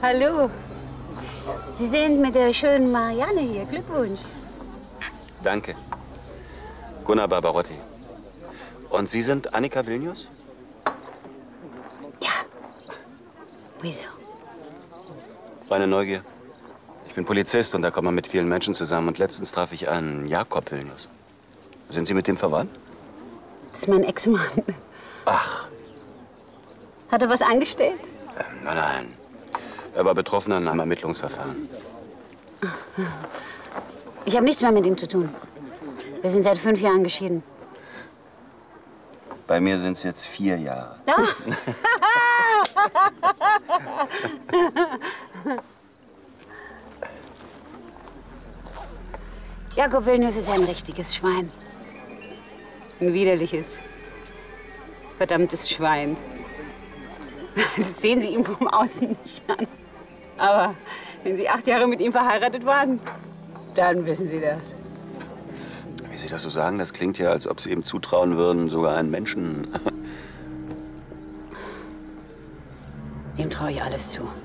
Hallo. Sie sind mit der schönen Marianne hier. Glückwunsch. Danke. Gunnar Barbarotti. Und Sie sind Annika Vilnius? Ja. Wieso? Reine Neugier. Ich bin Polizist und da kommt man mit vielen Menschen zusammen. Und letztens traf ich einen Jakob Vilnius. Sind Sie mit dem verwandt? Das ist mein Ex-Mann. Ach. Hat er was angestellt? Nein, nein. Er war Betroffener in einem Ermittlungsverfahren. Ich habe nichts mehr mit ihm zu tun. Wir sind seit 5 Jahren geschieden. Bei mir sind es jetzt 4 Jahre. Ja. Jakob Vilnius ist ein richtiges Schwein. Ein widerliches, verdammtes Schwein. Das sehen Sie ihm vom Außen nicht an. Aber wenn Sie 8 Jahre mit ihm verheiratet waren, dann wissen Sie das. Wie Sie das so sagen, das klingt ja, als ob Sie ihm zutrauen würden, sogar einen Menschen. Dem traue ich alles zu.